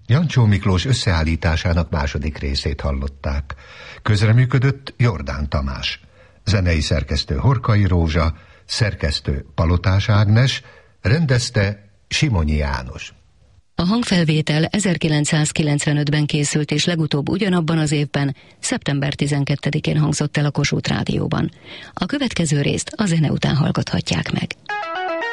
Jancsó Miklós összeállításának második részét hallották. Közreműködött Jordán Tamás. Zenei szerkesztő Horkai Rózsa, szerkesztő Palotás Ágnes, rendezte Simonyi János. A hangfelvétel 1995-ben készült, és legutóbb ugyanabban az évben, szeptember 12-én hangzott el a Kossuth Rádióban. A következő részt a zene után hallgathatják meg.